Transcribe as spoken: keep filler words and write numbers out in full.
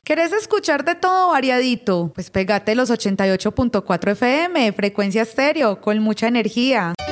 ¿Querés escuchar de todo variadito? Pues pégate los ochenta y ocho punto cuatro F M, frecuencia estéreo, con mucha energía.